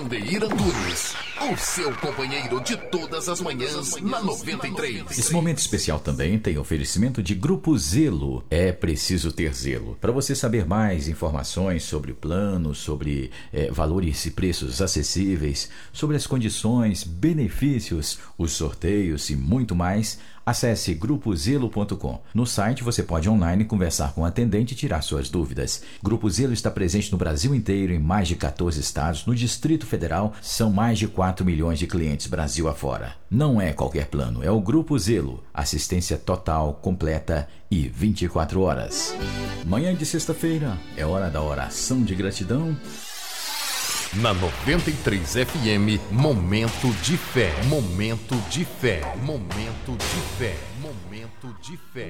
Vandeir Antunes, o seu companheiro de todas as manhãs na 93. Esse momento especial também tem oferecimento de Grupo Zelo. É preciso ter zelo. Para você saber mais informações sobre o plano, sobre valores e preços acessíveis, sobre as condições, benefícios, os sorteios e muito mais, acesse grupozelo.com. No site você pode online conversar com o atendente e tirar suas dúvidas. Grupo Zelo está presente no Brasil inteiro, em mais de 14 estados. No Distrito Federal, são mais de 4 milhões de clientes Brasil afora. Não é qualquer plano, é o Grupo Zelo. Assistência total, completa e 24 horas. Manhã de sexta-feira, é hora da oração de gratidão. Na 93 FM, momento de fé, momento de fé, momento de fé, momento de fé.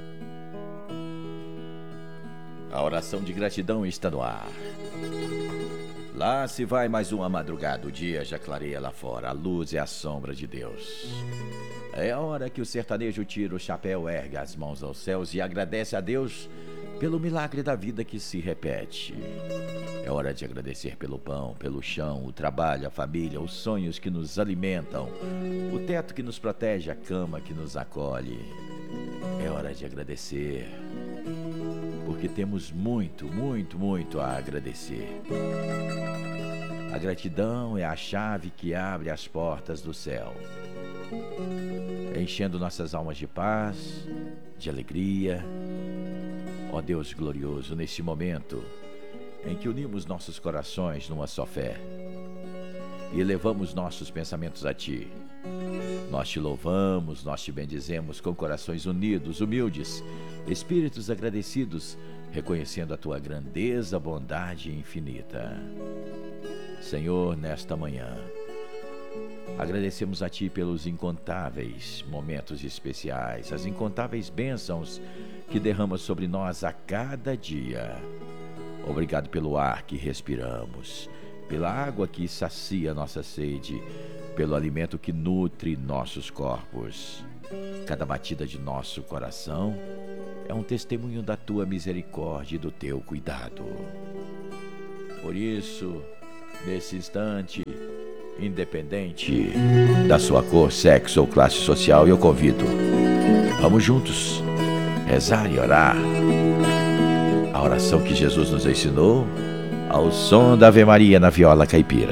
A oração de gratidão está no ar. Lá se vai mais uma madrugada, o dia já clareia lá fora, a luz é a sombra de Deus. É a hora que o sertanejo tira o chapéu, ergue as mãos aos céus e agradece a Deus pelo milagre da vida que se repete. É hora de agradecer pelo pão, pelo chão, o trabalho, a família, os sonhos que nos alimentam, o teto que nos protege, a cama que nos acolhe. É hora de agradecer, porque temos muito, muito, muito a agradecer. A gratidão é a chave que abre as portas do céu, enchendo nossas almas de paz, de alegria. Ó Deus glorioso, neste momento em que unimos nossos corações numa só fé e elevamos nossos pensamentos a Ti, nós Te louvamos, nós Te bendizemos com corações unidos, humildes, espíritos agradecidos, reconhecendo a Tua grandeza, bondade infinita. Senhor, nesta manhã, agradecemos a Ti pelos incontáveis momentos especiais, as incontáveis bênçãos que derrama sobre nós a cada dia. Obrigado pelo ar que respiramos, pela água que sacia nossa sede, pelo alimento que nutre nossos corpos. Cada batida de nosso coração é um testemunho da Tua misericórdia e do Teu cuidado. Por isso, nesse instante, independente da sua cor, sexo ou classe social, eu convido, vamos juntos rezar e orar a oração que Jesus nos ensinou ao som da Ave Maria na viola caipira.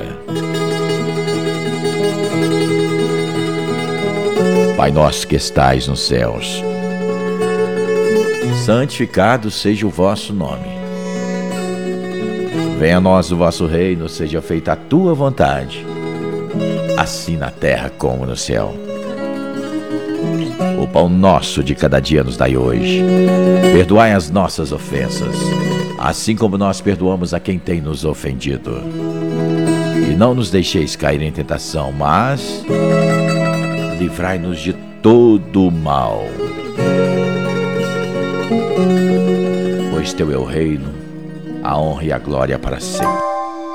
Pai nosso que estais nos céus, santificado seja o vosso nome. Venha a nós o vosso reino, seja feita a tua vontade, assim na terra como no céu. O pão nosso de cada dia nos dai hoje. Perdoai as nossas ofensas, assim como nós perdoamos a quem tem nos ofendido. E não nos deixeis cair em tentação, mas livrai-nos de todo o mal. Pois Teu é o reino, a honra e a glória para sempre.